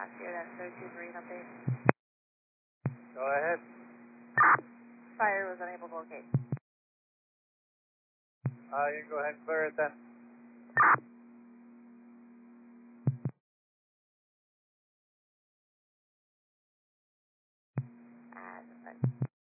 back here, that 32 Marine update. Go ahead. Fire was unable to locate. You can go ahead and clear it then.